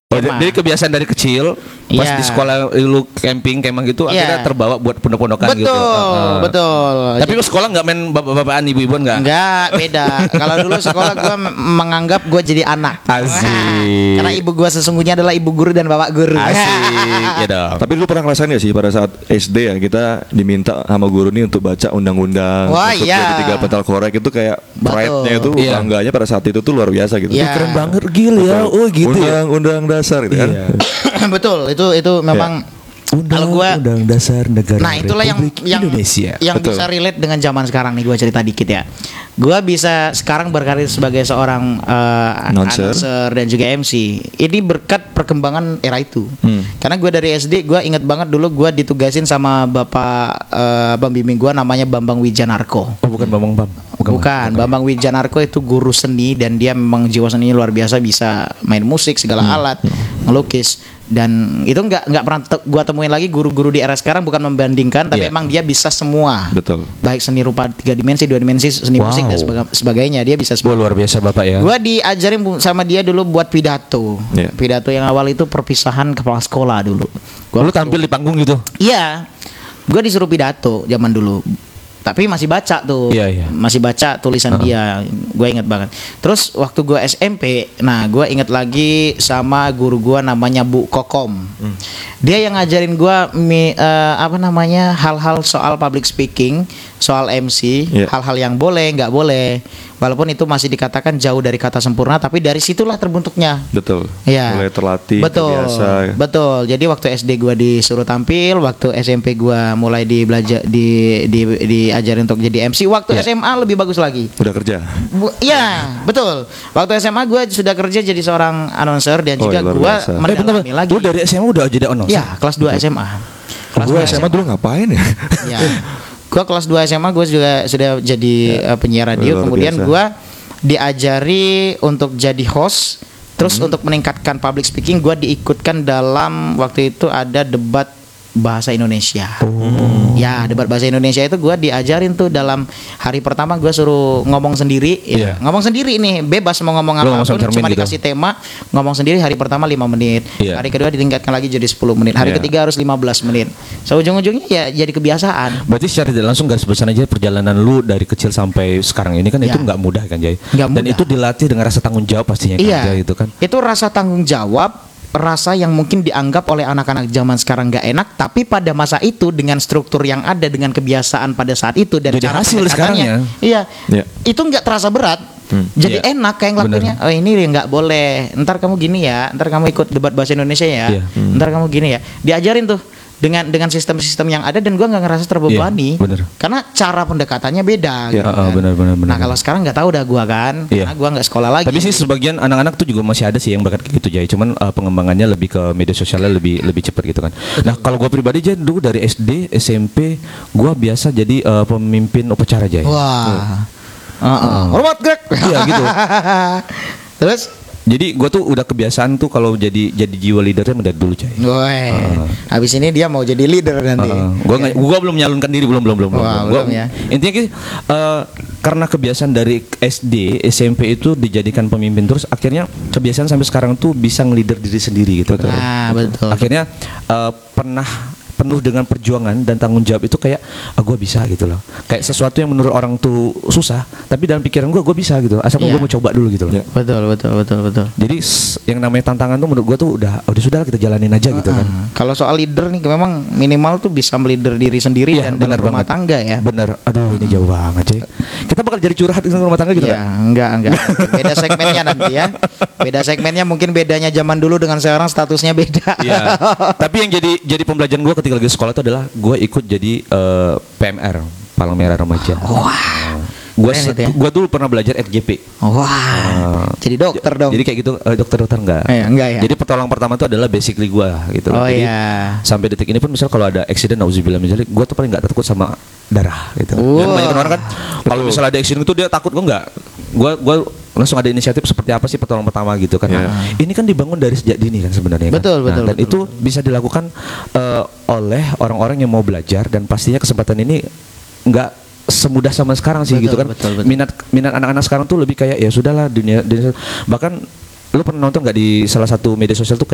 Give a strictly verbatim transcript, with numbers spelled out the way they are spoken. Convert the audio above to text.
Oh, jadi kebiasaan dari kecil pas Iya. di sekolah lu camping kemang gitu Iya. akhirnya terbawa buat pondok-pondokan gitu. Betul, Uh, betul. Tapi lu sekolah nggak main bapak-bapakan ibu-ibuan nggak? Enggak, beda. Kalau dulu sekolah gue menganggap gue jadi anak. Asik. Karena ibu gue sesungguhnya adalah ibu guru dan bapak guru. Asik, ya dong. Tapi lu pernah ngerasain gak sih pada saat S D ya kita diminta sama guru nih untuk baca undang-undang, Wah, untuk iya. jadi tiga petal korek itu kayak Betul. pride-nya itu Iya. bangganya pada saat itu tuh luar biasa gitu. Iya. Keren banget gil ya. Oh gitu ya. Undang-undang dasar gitu kan. Iya. Betul, itu itu memang kalau gua Undang Dasar Negara Nah itulah yang Republik yang Indonesia. yang Betul. bisa relate dengan zaman sekarang nih. Gue cerita dikit ya. Gue bisa sekarang berkarir sebagai seorang uh, Announcer. announcer dan juga M C. Ini berkat perkembangan era itu. Hmm. Karena gue dari S D gue inget banget dulu gue ditugasin sama bapak uh, pembimbing gue namanya Bambang Wijanarko. Oh bukan Bambang Bam. Bukan, Bambang Wijanarko itu guru seni dan dia memang jiwa seninya luar biasa, bisa main musik segala alat, ngelukis, dan itu nggak nggak pernah te- gua temuin lagi guru-guru di era sekarang, bukan membandingkan tapi Iya. emang dia bisa semua. Betul. Baik seni rupa tiga dimensi, dua dimensi, seni Wow. musik dan sebag- sebagainya, dia bisa Wah semua. luar biasa Bapak ya. Gua diajarin bu- sama dia dulu buat pidato. Iya. Pidato yang awal itu perpisahan kepala sekolah dulu. Gua Lu tampil di panggung gitu. Iya, gue disuruh pidato zaman dulu. Tapi masih baca tuh, Iya, iya. masih baca tulisan dia. Gue inget banget. Terus waktu gue S M P, nah gue inget lagi sama guru gue namanya Bu Kokom. Dia yang ngajarin gue mi- eh, apa namanya hal-hal soal public speaking, soal M C, Iya. hal-hal yang boleh nggak boleh. Walaupun itu masih dikatakan jauh dari kata sempurna, tapi dari situlah terbentuknya. Betul. Iya. Mulai terlatih, betul, terbiasa. ya. betul. Jadi waktu S D gua disuruh tampil, waktu S M P gua mulai di belajar di di diajarin untuk jadi M C. Waktu Ya. S M A lebih bagus lagi. Udah kerja. Bu, iya, betul. Waktu S M A gua sudah kerja jadi seorang announcer dan Oh, juga luar gua biasa. Eh bentar, mendalami lagi. lu dari S M A udah jadi announcer? Ya, kelas dua S M A. Kelas Gue dua S M A dulu ngapain ya? Ya. Gua kelas dua S M A gua juga sudah jadi eh, penyiar radio, luar kemudian biasa. gua diajari untuk jadi host. Terus Hmm. untuk meningkatkan public speaking gua diikutkan dalam waktu itu ada debat bahasa Indonesia. Oh. Ya, debat bahasa Indonesia itu gua diajarin tuh dalam hari pertama gua suruh ngomong sendiri, Iya. ya. Ngomong sendiri nih, bebas mau ngomong Lu ngomong apapun, sama cermin cuma gitu. dikasih tema, ngomong sendiri hari pertama lima menit. Iya. Hari kedua ditingkatkan lagi jadi sepuluh menit. Hari Iya. ketiga harus lima belas menit. So ujung-ujungnya ya jadi kebiasaan. Berarti secara tidak langsung garis besar aja perjalanan lu dari kecil sampai sekarang ini kan Ya. itu nggak mudah kan Jay? Nggak Dan mudah. itu dilatih dengan rasa tanggung jawab pastinya kan Iya, Jay, itu kan. Itu rasa tanggung jawab, rasa yang mungkin dianggap oleh anak-anak zaman sekarang nggak enak, tapi pada masa itu dengan struktur yang ada, dengan kebiasaan pada saat itu dan Jadi cara hasil pendekatannya, sekarang iya, Iya. itu nggak terasa berat. Hmm. Jadi Iya. enak kayak ngelakuinnya. Oh ini nggak boleh. Ntar kamu gini ya. Ntar kamu ikut debat bahasa Indonesia ya. Iya. Ntar kamu gini ya. Diajarin tuh dengan dengan sistem-sistem yang ada dan gua nggak ngerasa terbebani. Iya, bener. Karena cara pendekatannya beda. Iya. gitu Heeh, kan. benar, benar, benar. Nah kalau sekarang nggak tahu dah gua kan. Iya. Karena gua nggak sekolah lagi. Tapi sih sebagian anak-anak tuh juga masih ada sih yang bakat kayak gitu Jay. Cuman uh, pengembangannya lebih ke media sosialnya lebih lebih cepat gitu kan. Nah kalau gue pribadi Jay dulu dari S D, S M P, gue biasa jadi uh, pemimpin upacara Jay. Wah. Heeh. Hormat Greg. Iya, gitu. Terus, Jadi gue tuh udah kebiasaan tuh kalau jadi jadi jiwa leadernya dari dulu Jay. woi. Habis ini dia mau jadi leader nanti. gue nggak, gua belum nyalonkan diri belum belum belum. Wah, Gua- belum ya. Intinya ki, eh, karena kebiasaan dari S D, S M P itu dijadikan pemimpin terus, akhirnya kebiasaan sampai sekarang tuh bisa ngelider diri sendiri gitu. kan. Nah, betul. Akhirnya eh, pernah penuh dengan perjuangan dan tanggung jawab itu kayak ah gue bisa gitu loh. Kayak sesuatu yang menurut orang tuh susah, tapi dalam pikiran gue gue bisa gitu. Asalkan Iya. gue mau coba dulu gitu loh. Iya. Betul, betul, betul, betul. Jadi s- yang namanya tantangan tuh menurut gue tuh udah udah sudah lah, kita jalanin aja gitu kan. Uh, Kalau soal leader nih memang minimal tuh bisa meleader diri sendiri Iya, dan benar dalam rumah banget. tangga ya. Bener, aduh ini jauh banget Cek. Kita bakal jadi curhat di rumah tangga gitu Ya, kan? enggak, enggak. Beda segmennya nanti ya. Beda segmennya mungkin bedanya zaman dulu dengan sekarang statusnya beda. Iya. Tapi yang jadi jadi pembelajaran gue ketika lagi sekolah itu adalah gue ikut jadi eh, P M R Palang Merah Remaja. Wah. Gue Keren itu ya. gue dulu pernah belajar R G P. Wah. Jadi dokter dong. Jadi kayak gitu eh, dokter-dokter enggak. Eh, enggak ya. Jadi pertolongan pertama itu adalah basically gue gitu. Oh, Jadi iya. sampai detik ini pun misal kalau ada accident nauzubillah misalnya gue tuh paling nggak takut sama darah gitu. Wow. Dan kebanyakan orang kan kalau misalnya ada accident itu dia takut, gue enggak. Gue gue langsung ada inisiatif seperti apa sih pertolongan pertama gitu kan. Iya. Nah, ini kan dibangun dari sejak dini kan sebenarnya kan. Betul, Nah, betul, dan betul, itu bisa dilakukan eh, oleh orang-orang yang mau belajar dan pastinya kesempatan ini nggak semudah sama sekarang sih Betul, gitu kan. betul, betul. Minat minat anak-anak sekarang tuh lebih kayak ya sudahlah dunia, dunia bahkan lu pernah nonton nggak di salah satu media sosial tuh kayak